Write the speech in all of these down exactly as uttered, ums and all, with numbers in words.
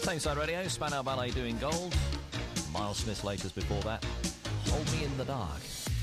Tameside Radio, Spandau Ballet doing Gold. Miles Smith's latest before that, Hold Me in the Dark.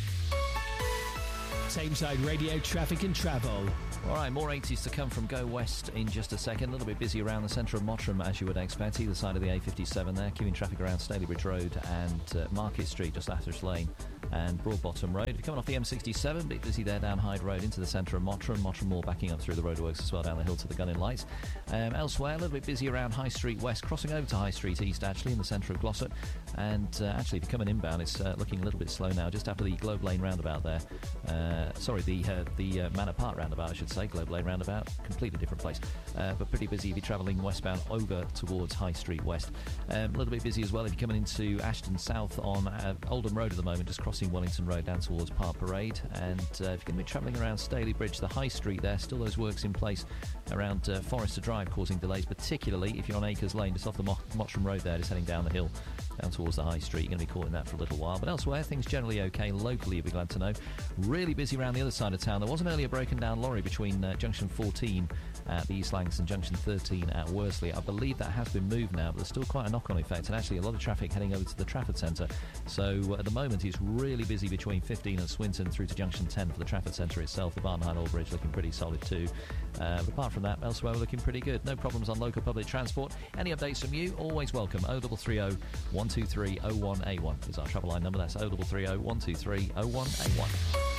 Tameside Radio, traffic and travel. All right, more eighties to come from Go West in just a second. A little bit busy around the centre of Mottram, as you would expect. Either side of the A fifty-seven there, queuing traffic around Stalybridge Road and uh, Market Street, just Athers Lane and Broadbottom Road. If you're coming off the M sixty-seven, a bit busy there down Hyde Road into the centre of Mottram. Mottram Moor backing up through the roadworks as well down the hill to the Gunning Lights. Um, elsewhere, a little bit busy around High Street West, crossing over to High Street East, actually, in the centre of Glossop. And uh, actually, if you're coming inbound, it's uh, looking a little bit slow now, just after the Globe Lane roundabout there. Uh, sorry, the uh, the uh, Manor Park roundabout, I should say. Globe Lane roundabout, completely different place. Uh, but pretty busy if you're travelling westbound over towards High Street West. Um, a little bit busy as well if you're coming into Ashton South on uh, Oldham Road at the moment, just crossing Wellington Road down towards Park Parade. And uh, if you're going to be travelling around Stalybridge, the High Street there, still those works in place around uh, Forester Drive, causing delays, particularly if you're on Acres Lane, just off the Mo- Mottram Road there, just heading down the hill down towards the High Street. You're going to be caught in that for a little while. But elsewhere, things generally okay. Locally, you'll be glad to know. Really busy around the other side of town. There was an earlier broken down lorry between uh, Junction fourteen at the East Lancs and Junction thirteen at Worsley. I believe that has been moved now, but there's still quite a knock-on effect, and actually a lot of traffic heading over to the Trafford Centre. So uh, at the moment, it's really busy between fifteen and Swinton through to Junction ten for the Trafford Centre itself. The Barnhine Hall Bridge looking pretty solid too. Uh, but apart from that, elsewhere we're looking pretty good. No problems on local public transport. Any updates from you? Always welcome. oh three three oh, one two three, oh one eight one is our travel line number. That's oh three three oh, one two three, oh one eight one.